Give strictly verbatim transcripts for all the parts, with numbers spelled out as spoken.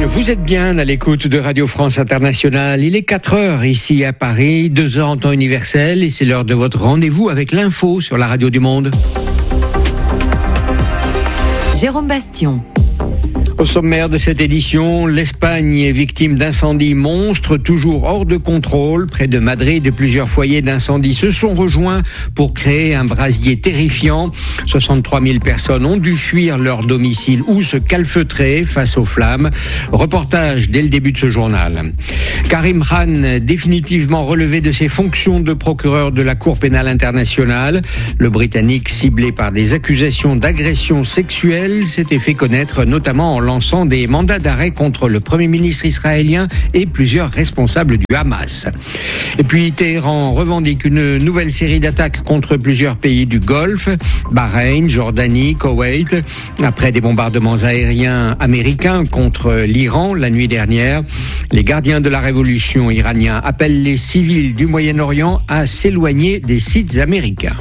Vous êtes bien à l'écoute de Radio France Internationale. Il est quatre heures ici à Paris, deux heures en temps universel, et c'est l'heure de votre rendez-vous avec l'info sur la Radio du Monde. Jérôme Bastion. Au sommaire de cette édition, l'Espagne est victime d'incendies monstres, toujours hors de contrôle. Près de Madrid, plusieurs foyers d'incendie se sont rejoints pour créer un brasier terrifiant. soixante-trois mille personnes ont dû fuir leur domicile ou se calfeutrer face aux flammes. Reportage dès le début de ce journal. Karim Khan, définitivement relevé de ses fonctions de procureur de la Cour pénale internationale. Le Britannique, ciblé par des accusations d'agression sexuelle, s'était fait connaître notamment en lançant des mandats d'arrêt contre le Premier ministre israélien et plusieurs responsables du Hamas. Et puis Téhéran revendique une nouvelle série d'attaques contre plusieurs pays du Golfe, Bahreïn, Jordanie, Koweït, après des bombardements aériens américains contre l'Iran la nuit dernière. Les gardiens de la révolution iraniens appellent les civils du Moyen-Orient à s'éloigner des sites américains.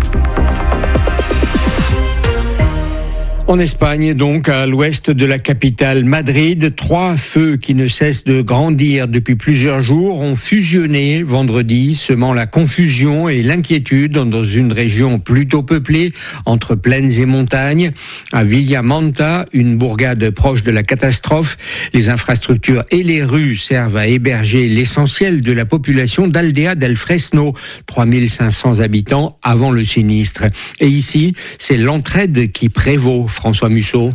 En Espagne, donc, à l'ouest de la capitale Madrid, trois feux qui ne cessent de grandir depuis plusieurs jours ont fusionné vendredi, semant la confusion et l'inquiétude dans une région plutôt peuplée entre plaines et montagnes. À Villamanta, une bourgade proche de la catastrophe, les infrastructures et les rues servent à héberger l'essentiel de la population d'Aldea del Fresno, trois mille cinq cents habitants avant le sinistre. Et ici, c'est l'entraide qui prévaut. François Musso.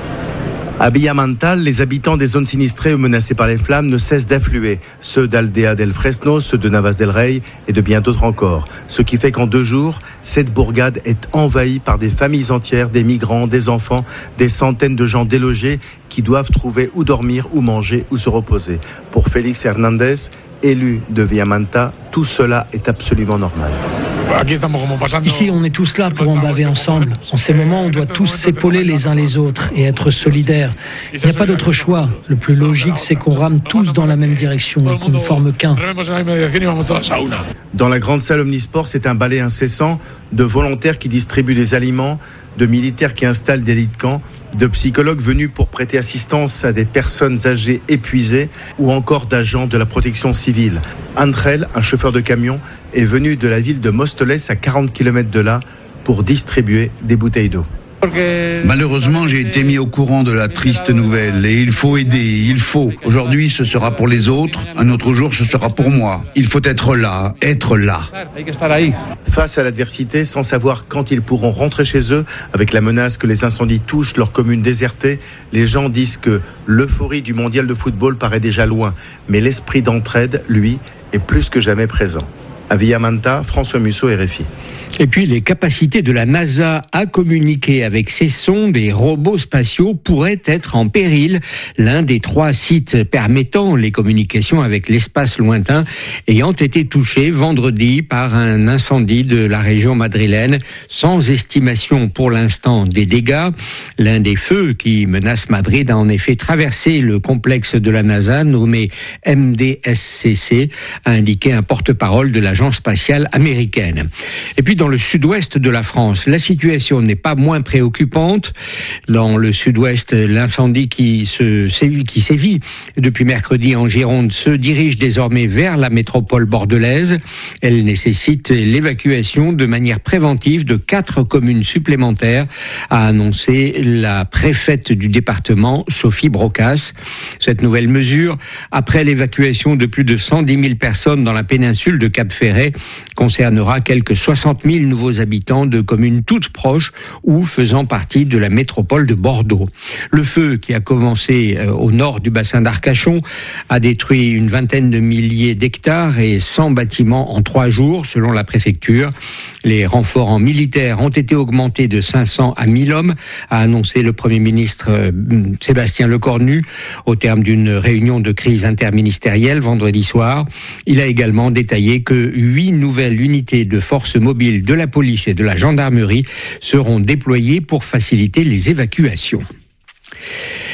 À Villamanta, les habitants des zones sinistrées ou menacées par les flammes ne cessent d'affluer. Ceux d'Aldea del Fresno, ceux de Navas del Rey et de bien d'autres encore. Ce qui fait qu'en deux jours, cette bourgade est envahie par des familles entières, des migrants, des enfants, des centaines de gens délogés qui doivent trouver où dormir, où manger, où se reposer. Pour Félix Hernandez, élu de Villamanta, tout cela est absolument normal. Ici, on est tous là pour en baver ensemble. En ces moments, on doit tous s'épauler les uns les autres et être solidaires. Il n'y a pas d'autre choix. Le plus logique, c'est qu'on rame tous dans la même direction et qu'on ne forme qu'un. Dans la grande salle omnisport, c'est un balai incessant de volontaires qui distribuent des aliments, de militaires qui installent des lits de camp, de psychologues venus pour prêter assistance à des personnes âgées épuisées ou encore d'agents de la protection civile. Angel, un chauffeur de camion, est venu de la ville de Móstoles à quarante kilomètres de là pour distribuer des bouteilles d'eau. Malheureusement, j'ai été mis au courant de la triste nouvelle et il faut aider, il faut. Aujourd'hui, ce sera pour les autres, un autre jour, ce sera pour moi. Il faut être là, être là. Face à l'adversité, sans savoir quand ils pourront rentrer chez eux, avec la menace que les incendies touchent leur commune désertée, les gens disent que l'euphorie du mondial de football paraît déjà loin, mais l'esprit d'entraide, lui, est plus que jamais présent. À Villamanta, François Musso, R F I. Et puis les capacités de la NASA à communiquer avec ces sondes et robots spatiaux pourraient être en péril. L'un des trois sites permettant les communications avec l'espace lointain ayant été touché vendredi par un incendie de la région madrilène, sans estimation pour l'instant des dégâts. L'un des feux qui menace Madrid a en effet traversé le complexe de la NASA nommé M D S C C, a indiqué un porte-parole de l'agence spatiale américaine. Et puis dans le sud-ouest de la France, la situation n'est pas moins préoccupante. Dans le sud-ouest, l'incendie qui se sévit, qui sévit depuis mercredi en Gironde se dirige désormais vers la métropole bordelaise. Elle nécessite l'évacuation de manière préventive de quatre communes supplémentaires, a annoncé la préfète du département, Sophie Brocas. Cette nouvelle mesure, après l'évacuation de plus de cent dix mille personnes dans la péninsule de Cap-Ferret, concernera quelques soixante mille nouveaux habitants de communes toutes proches ou faisant partie de la métropole de Bordeaux. Le feu, qui a commencé au nord du bassin d'Arcachon, a détruit une vingtaine de milliers d'hectares et cent bâtiments en trois jours, selon la préfecture. Les renforts en militaires ont été augmentés de cinq cents à mille hommes, a annoncé le Premier ministre Sébastien Lecornu au terme d'une réunion de crise interministérielle vendredi soir. Il a également détaillé que huit nouvelles unités de forces mobiles de la police et de la gendarmerie seront déployées pour faciliter les évacuations.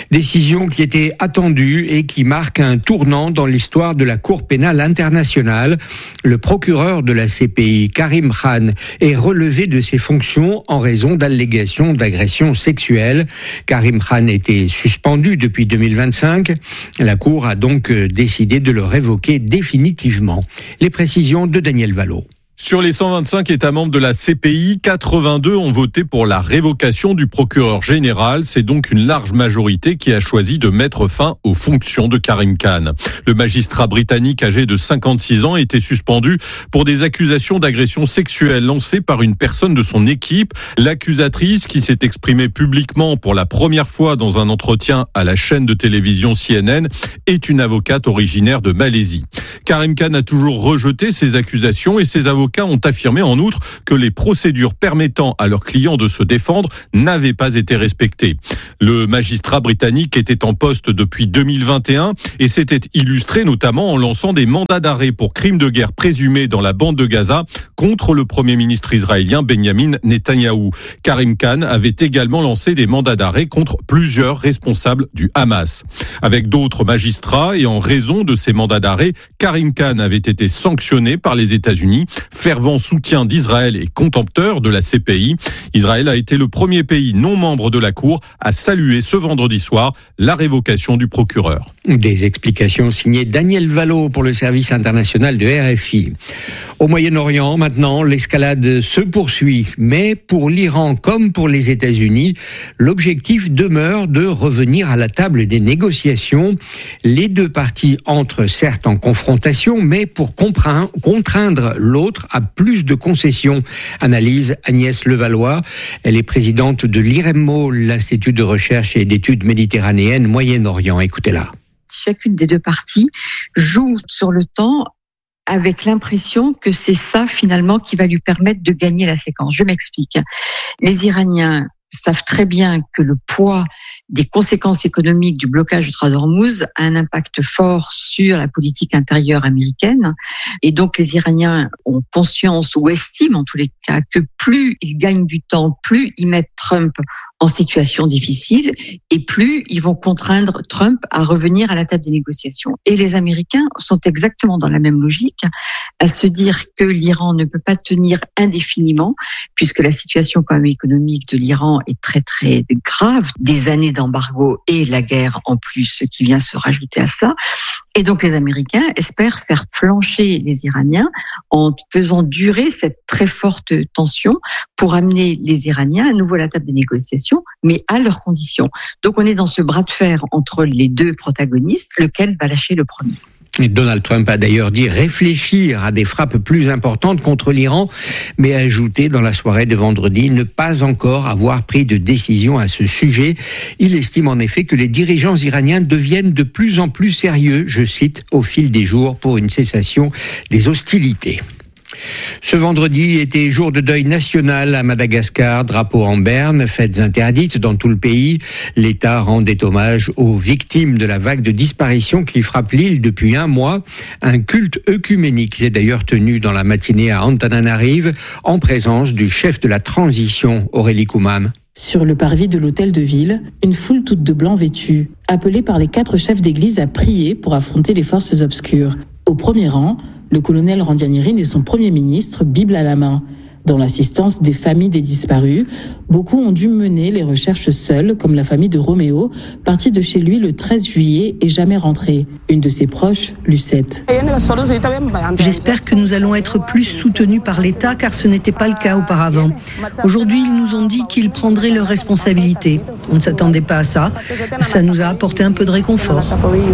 Décision qui était attendue et qui marque un tournant dans l'histoire de la Cour pénale internationale. Le procureur de la C P I, Karim Khan, est relevé de ses fonctions en raison d'allégations d'agression sexuelle. Karim Khan était suspendu depuis deux mille vingt-cinq. La Cour a donc décidé de le révoquer définitivement. Les précisions de Daniel Vallot. Sur les cent vingt-cinq États membres de la C P I, quatre-vingt-deux ont voté pour la révocation du procureur général. C'est donc une large majorité qui a choisi de mettre fin aux fonctions de Karim Khan. Le magistrat britannique âgé de cinquante-six ans était suspendu pour des accusations d'agression sexuelle lancées par une personne de son équipe. L'accusatrice, qui s'est exprimée publiquement pour la première fois dans un entretien à la chaîne de télévision C N N, est une avocate originaire de Malaisie. Karim Khan a toujours rejeté ces accusations et ses avocats ont affirmé en outre que les procédures permettant à leurs clients de se défendre n'avaient pas été respectées. Le magistrat britannique était en poste depuis deux mille vingt et un et s'était illustré notamment en lançant des mandats d'arrêt pour crimes de guerre présumés dans la bande de Gaza contre le premier ministre israélien Benjamin Netanyahou. Karim Khan avait également lancé des mandats d'arrêt contre plusieurs responsables du Hamas. Avec d'autres magistrats et en raison de ces mandats d'arrêt, Karim Khan avait été sanctionné par les États-Unis. Fervent soutien d'Israël et contempteur de la C P I. Israël a été le premier pays non membre de la Cour à saluer ce vendredi soir la révocation du procureur. Des explications signées Daniel Vallot pour le service international de R F I. Au Moyen-Orient, maintenant, l'escalade se poursuit. Mais pour l'Iran comme pour les États-Unis, l'objectif demeure de revenir à la table des négociations. Les deux parties entrent certes en confrontation, mais pour contraindre l'autre à plus de concessions. Analyse Agnès Levallois. Elle est présidente de l'I R E M M O, l'Institut de recherche et d'études méditerranéennes Moyen-Orient. Écoutez-la. Chacune des deux parties joue sur le temps avec l'impression que c'est ça finalement qui va lui permettre de gagner la séquence. Je m'explique. Les Iraniens savent très bien que le poids des conséquences économiques du blocage du Strait d'Ormuz a un impact fort sur la politique intérieure américaine. Et donc les Iraniens ont conscience ou estiment en tous les cas que plus ils gagnent du temps, plus ils mettent Trump en situation difficile et plus ils vont contraindre Trump à revenir à la table des négociations. Et les Américains sont exactement dans la même logique, à se dire que l'Iran ne peut pas tenir indéfiniment puisque la situation quand même économique de l'Iran est très très grave, des années d'embargo et la guerre en plus qui vient se rajouter à cela. Et donc les Américains espèrent faire flancher les Iraniens en faisant durer cette très forte tension pour amener les Iraniens à nouveau à la table des négociations, mais à leurs conditions. Donc on est dans ce bras de fer entre les deux protagonistes, lequel va lâcher le premier. Et Donald Trump a d'ailleurs dit réfléchir à des frappes plus importantes contre l'Iran, mais a ajouté dans la soirée de vendredi ne pas encore avoir pris de décision à ce sujet. Il estime en effet que les dirigeants iraniens deviennent de plus en plus sérieux, je cite, au fil des jours pour une cessation des hostilités. Ce vendredi était jour de deuil national à Madagascar, drapeau en berne, fêtes interdites dans tout le pays. L'État rendait hommage aux victimes de la vague de disparition qui frappe l'île depuis un mois. Un culte œcuménique s'est d'ailleurs tenu dans la matinée à Antananarive, en présence du chef de la transition, Aurélie Koumam. Sur le parvis de l'hôtel de ville, une foule toute de blanc vêtue, appelée par les quatre chefs d'église à prier pour affronter les forces obscures. Au premier rang, le colonel Randianirin et son premier ministre, Bible à la main. Dans l'assistance des familles des disparus, beaucoup ont dû mener les recherches seuls, comme la famille de Roméo, partie de chez lui le treize juillet et jamais rentrée. Une de ses proches, Lucette. J'espère que nous allons être plus soutenus par l'État, car ce n'était pas le cas auparavant. Aujourd'hui, ils nous ont dit qu'ils prendraient leurs responsabilités. On ne s'attendait pas à ça. Ça nous a apporté un peu de réconfort.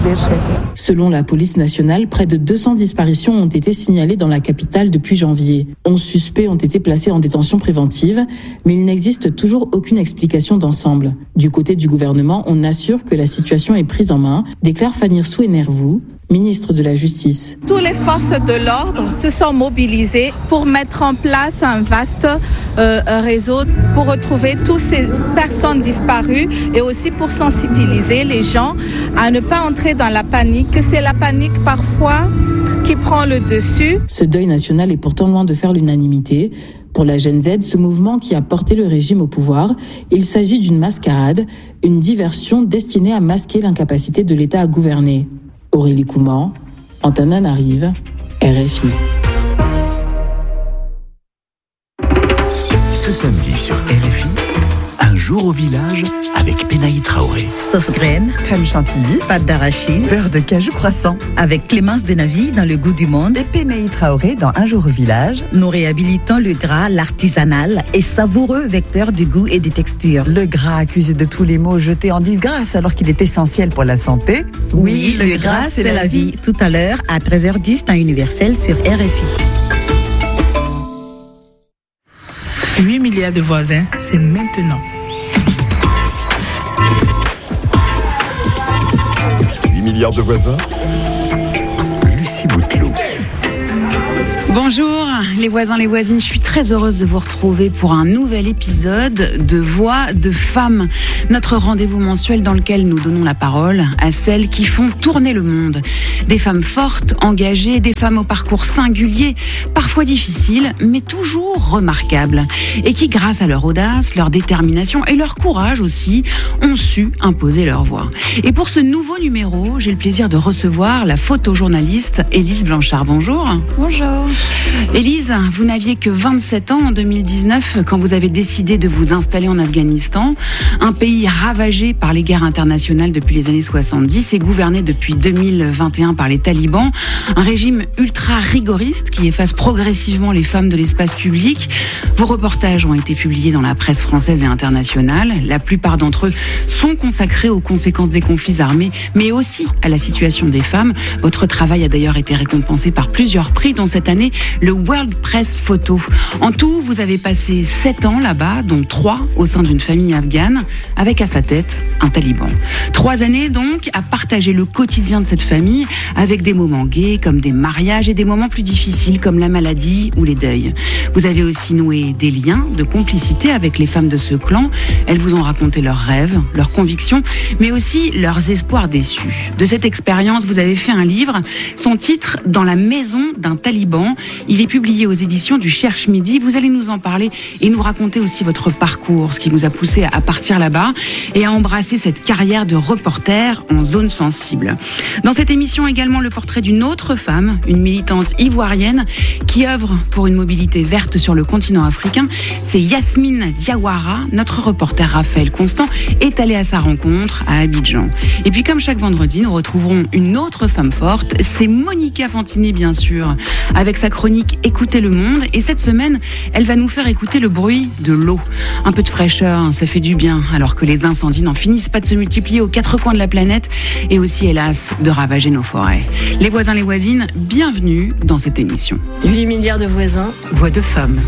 Selon la police nationale, près de deux cents disparitions ont été signalées dans la capitale depuis janvier. onze suspects ont été placés en détention préventive, mais il n'existe toujours aucune explication d'ensemble. Du côté du gouvernement, on assure que la situation est prise en main, déclare Fanny Souenervou, ministre de la Justice. Toutes les forces de l'ordre se sont mobilisées pour mettre en place un vaste euh, réseau pour retrouver toutes ces personnes disparues et aussi pour sensibiliser les gens à ne pas entrer dans la panique. C'est la panique parfois qui prend le dessus. Ce deuil national est pourtant loin de faire l'unanimité. Pour la Gen Z, ce mouvement qui a porté le régime au pouvoir, il s'agit d'une mascarade, une diversion destinée à masquer l'incapacité de l'État à gouverner. Aurélie Couman, Antananarive, R F I. Ce samedi sur R F I, un jour au village avec Pénaï Traoré. Sauce graine, crème chantilly, pâte d'arachide, beurre de cajou croissant. Avec Clémence Denavy dans Le Goût du Monde et Pénaï Traoré dans Un jour au village, nous réhabilitons le gras, l'artisanal et savoureux vecteur du goût et des textures. Le gras accusé de tous les maux jeté en disgrâce alors qu'il est essentiel pour la santé. Oui, le, le gras, gras c'est la, la vie. vie. Tout à l'heure à treize heures dix, temps universel sur R F I. huit milliards de voisins, c'est maintenant. huit milliards de voisins. Lucie Bouteloup. Bonjour les voisins, les voisines, je suis très heureuse de vous retrouver pour un nouvel épisode de Voix de femmes, notre rendez-vous mensuel dans lequel nous donnons la parole à celles qui font tourner le monde. Des femmes fortes, engagées, des femmes au parcours singulier, parfois difficiles, mais toujours remarquables, et qui, grâce à leur audace, leur détermination et leur courage aussi, ont su imposer leur voix. Et pour ce nouveau numéro, j'ai le plaisir de recevoir la photojournaliste Élise Blanchard. Bonjour. Bonjour. Élise, vous n'aviez que vingt-sept ans en deux mille dix-neuf quand vous avez décidé de vous installer en Afghanistan, un pays ravagé par les guerres internationales depuis les années soixante-dix et gouverné depuis deux mille vingt et un par les talibans, un régime ultra rigoriste qui efface progressivement les femmes de l'espace public. Vos reportages ont été publiés dans la presse française et internationale. La plupart d'entre eux sont consacrés aux conséquences des conflits armés, mais aussi à la situation des femmes. Votre travail a d'ailleurs été récompensé par plusieurs prix, dont cette année le World Press Photo. En tout, vous avez passé sept ans là-bas, dont trois au sein d'une famille afghane, avec à sa tête un taliban. Trois années donc à partager le quotidien de cette famille, avec des moments gais comme des mariages et des moments plus difficiles comme la maladie ou les deuils. Vous avez aussi noué des liens de complicité avec les femmes de ce clan. Elles vous ont raconté leurs rêves, leurs convictions, mais aussi leurs espoirs déçus. De cette expérience, vous avez fait un livre, son titre « Dans la maison d'un taliban ». Il est publié aux éditions du Cherche Midi. Vous allez nous en parler et nous raconter aussi votre parcours, ce qui vous a poussé à partir là-bas et à embrasser cette carrière de reporter en zone sensible. Dans cette émission également le portrait d'une autre femme, une militante ivoirienne qui œuvre pour une mobilité verte sur le continent africain. C'est Yasmine Diawara. Notre reporter Raphaël Constant est allé à sa rencontre à Abidjan. Et puis comme chaque vendredi, nous retrouverons une autre femme forte. C'est Monica Fantini bien sûr, avec sa chronique Écoutez le monde. Et cette semaine, elle va nous faire écouter le bruit de l'eau. Un peu de fraîcheur, ça fait du bien, alors que les incendies n'en finissent pas de se multiplier aux quatre coins de la planète et aussi, hélas, de ravager nos forêts. Les voisins, les voisines, bienvenue dans cette émission. huit milliards de voisins. Voix de femmes.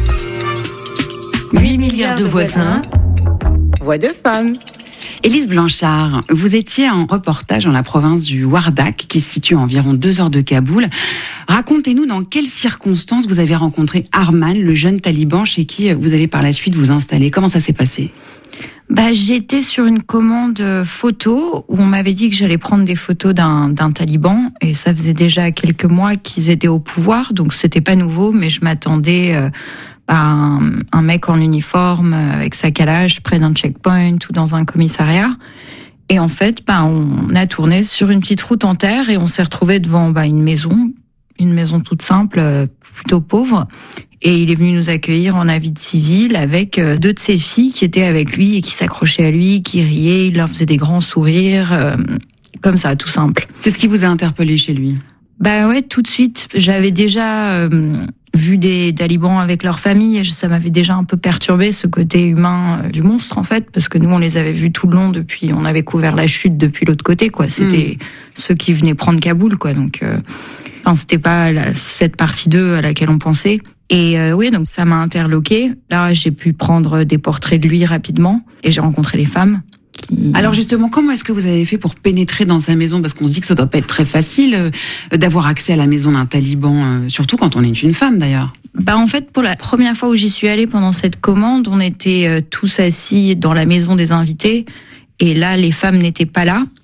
huit milliards de voisins. Voix de femmes. Élise Blanchard, vous étiez en reportage dans la province du Wardak, qui se situe à environ deux heures de Kaboul. Racontez-nous dans quelles circonstances vous avez rencontré Arman, le jeune taliban chez qui vous allez par la suite vous installer. Comment ça s'est passé ? Bah, j'étais sur une commande photo où on m'avait dit que j'allais prendre des photos d'un, d'un taliban et ça faisait déjà quelques mois qu'ils étaient au pouvoir, donc c'était pas nouveau, mais je m'attendais euh, à un, un mec en uniforme avec sa calage près d'un checkpoint ou dans un commissariat. Et en fait, bah, on a tourné sur une petite route en terre et on s'est retrouvé devant bah, une maison, une maison toute simple, plutôt pauvre. Et il est venu nous accueillir en habit de civil avec deux de ses filles qui étaient avec lui et qui s'accrochaient à lui, qui riaient, il leur faisait des grands sourires, euh, comme ça, tout simple. C'est ce qui vous a interpellé chez lui ? Bah ouais, tout de suite. J'avais déjà euh, vu des talibans avec leur famille et ça m'avait déjà un peu perturbé, ce côté humain euh, du monstre en fait, parce que nous on les avait vus tout le long depuis, on avait couvert la chute depuis l'autre côté, quoi. C'était mmh. ceux qui venaient prendre Kaboul, quoi. Donc, euh, enfin, c'était pas la, cette partie d'eux à laquelle on pensait. Et euh, oui, donc ça m'a interloqué. Là, j'ai pu prendre des portraits de lui rapidement et j'ai rencontré les femmes. Qui... Alors justement, comment est-ce que vous avez fait pour pénétrer dans sa maison ? Parce qu'on se dit que ça doit pas être très facile euh, d'avoir accès à la maison d'un taliban, euh, surtout quand on est une femme d'ailleurs. Bah en fait, pour la première fois où j'y suis allée pendant cette commande, on était euh, tous assis dans la maison des invités et là, les femmes n'étaient pas là. Et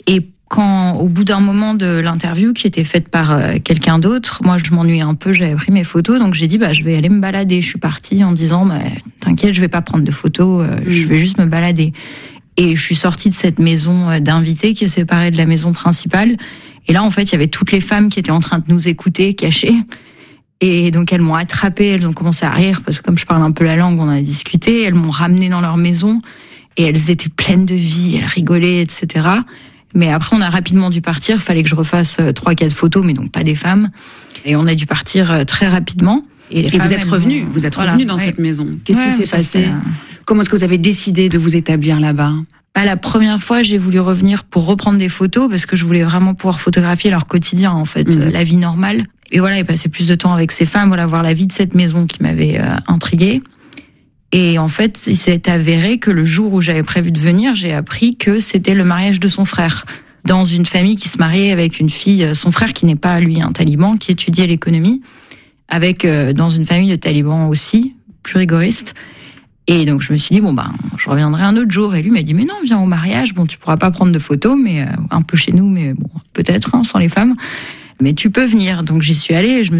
Quand, au bout d'un moment de l'interview qui était faite par euh, quelqu'un d'autre, moi je m'ennuyais un peu, j'avais pris mes photos, donc j'ai dit bah je vais aller me balader. Je suis partie en disant bah t'inquiète, je vais pas prendre de photos, euh, mmh. je vais juste me balader. Et je suis sortie de cette maison d'invités qui est séparée de la maison principale. Et là en fait il y avait toutes les femmes qui étaient en train de nous écouter, cachées. Et donc elles m'ont attrapée, elles ont commencé à rire parce que comme je parle un peu la langue, on a discuté. Elles m'ont ramenée dans leur maison et elles étaient pleines de vie, elles rigolaient, et cetera. Mais après, on a rapidement dû partir. Il fallait que je refasse trois, quatre photos, mais donc pas des femmes. Et on a dû partir très rapidement. Et, les et femmes, vous êtes revenus, vous êtes revenus voilà, dans ouais. cette maison. Qu'est-ce ouais, qui s'est passé c'est... Comment est-ce que vous avez décidé de vous établir là-bas? Bah, la première fois, j'ai voulu revenir pour reprendre des photos parce que je voulais vraiment pouvoir photographier leur quotidien, en fait, mmh. la vie normale. Et voilà, et passer plus de temps avec ces femmes, voilà, voir la vie de cette maison qui m'avait euh, intriguée. Et en fait, il s'est avéré que le jour où j'avais prévu de venir, j'ai appris que c'était le mariage de son frère. Dans une famille qui se mariait avec une fille, son frère qui n'est pas, lui, un taliban, qui étudiait l'économie, avec euh, dans une famille de talibans aussi, plus rigoriste. Et donc, je me suis dit, bon, ben, je reviendrai un autre jour. Et lui m'a dit, mais non, viens au mariage. Bon, tu pourras pas prendre de photos, mais euh, un peu chez nous, mais bon, peut-être, hein, sans les femmes. Mais tu peux venir. Donc, j'y suis allée et je me